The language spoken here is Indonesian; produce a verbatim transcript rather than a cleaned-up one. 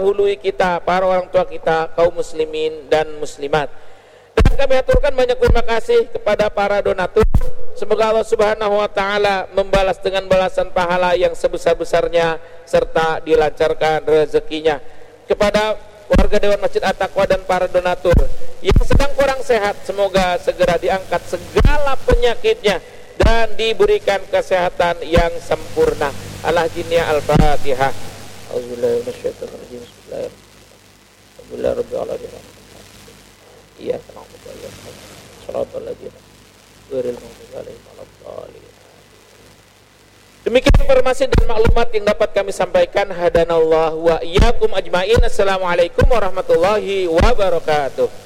mendahului kita, para orang tua kita, kaum muslimin dan muslimat. Dan kami aturkan banyak terima kasih kepada para donatur. Semoga Allah Subhanahu wa taala membalas dengan balasan pahala yang sebesar-besarnya serta dilancarkan rezekinya. Kepada warga Dewan Masjid At-Taqwa dan para donatur yang sedang kurang sehat, semoga segera diangkat segala penyakitnya dan diberikan kesehatan yang sempurna. Al-Jinniya Al-Fatihah. Auzubillahi minasyaitonir rajim. Bismillahirrahmanirrahim. Iyyaka na'budu wa iyyaka nasta'in. Shiratal ladzina ghairil maghdubi 'alaihim waladdallin. Demikian informasi dan maklumat yang dapat kami sampaikan. Hadanallahu wa iyyakum ajmain. Assalamualaikum warahmatullahi wabarakatuh.